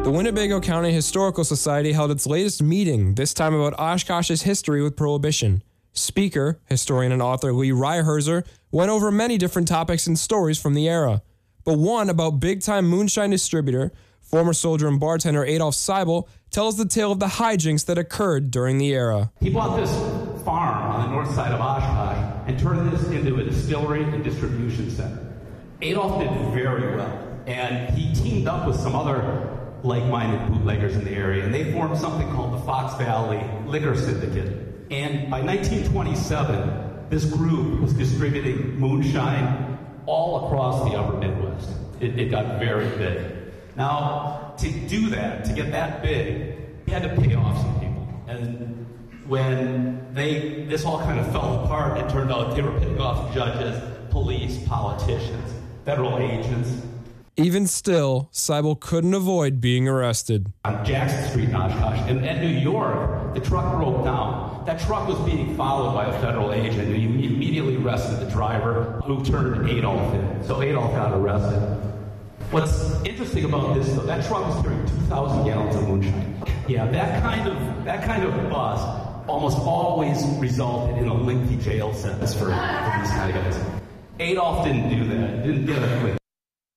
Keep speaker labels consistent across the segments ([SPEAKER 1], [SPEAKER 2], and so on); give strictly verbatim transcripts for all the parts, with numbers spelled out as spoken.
[SPEAKER 1] The Winnebago County Historical Society held its latest meeting, this time about Oshkosh's history with Prohibition. Speaker, historian and author Lee Ryherzer went over many different topics and stories from the era, but one about big-time moonshine distributor, former soldier and bartender Adolf Seibel, tells the tale of the hijinks that occurred during the era.
[SPEAKER 2] He bought this farm on the north side of Oshkosh and turned this into a distillery and distribution center. Adolf did very well, and he teamed up with some other like-minded bootleggers in the area, and they formed something called the Fox Valley Liquor Syndicate. And by nineteen twenty-seven, this group was distributing moonshine all across the upper Midwest. It, it got very big. Now, to do that, to get that big, he had to pay off some people. And when they, this all kind of fell apart, it turned out they were paying off judges, police, politicians, federal agents.
[SPEAKER 1] Even still, Seibel couldn't avoid being arrested.
[SPEAKER 2] On Jackson Street in Oshkosh, and at New York, the truck broke down. That truck was being followed by a federal agent, and he immediately arrested the driver, who turned Adolf in. So Adolf got arrested. What's interesting about this, though, that truck was carrying two thousand gallons of moonshine. Yeah, that kind of that kind of bust almost always resulted in a lengthy jail sentence for, for these kind of guys. Adolf didn't do that. Didn't get it quick.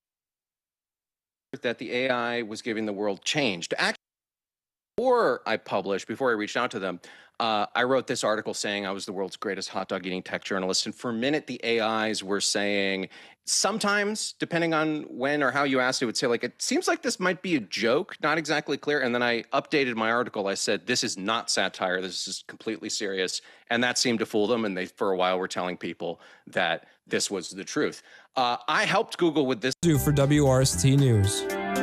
[SPEAKER 3] That the A I was giving the world changed. Actually, before I published, before I reached out to them, uh, I wrote this article saying I was the world's greatest hot dog eating tech journalist. And for a minute, the A Is were saying, sometimes, depending on when or how you asked, it would say, like, it seems like this might be a joke, not exactly clear. And then I updated my article. I said, this is not satire. This is completely serious. And that seemed to fool them. And they, for a while, were telling people that this was the truth. Uh, I helped Google with this.
[SPEAKER 1] Do for W R S T News.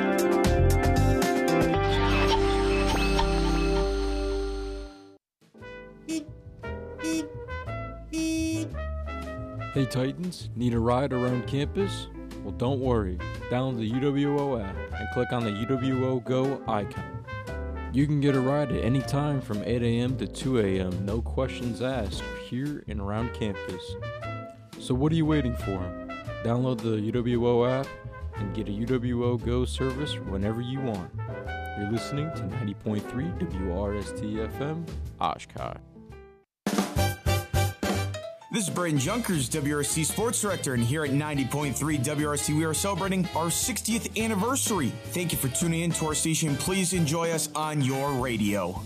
[SPEAKER 4] Hey Titans, need a ride around campus? Well, don't worry. Download the U W O app and click on the U W O Go icon. You can get a ride at any time from eight A M to two A M, no questions asked, here and around campus. So what are you waiting for? Download the U W O app and get a U W O Go service whenever you want. You're listening to ninety point three W R S T F M, Oshkosh.
[SPEAKER 5] This is Braden Junkers, W R S T Sports Director, and here at ninety point three W R S T, we are celebrating our sixtieth anniversary. Thank you for tuning in to our station. Please enjoy us on your radio.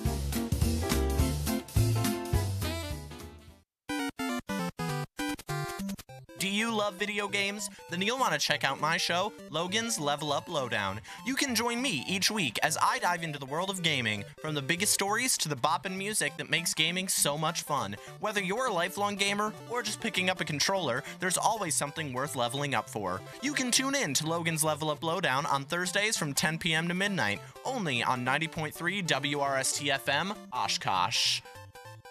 [SPEAKER 6] Do you love video games? Then you'll want to check out my show, Logan's Level Up Lowdown. You can join me each week as I dive into the world of gaming, from the biggest stories to the boppin' music that makes gaming so much fun. Whether you're a lifelong gamer or just picking up a controller, there's always something worth leveling up for. You can tune in to Logan's Level Up Lowdown on Thursdays from ten P M to midnight, only on ninety point three W R S T F M, Oshkosh.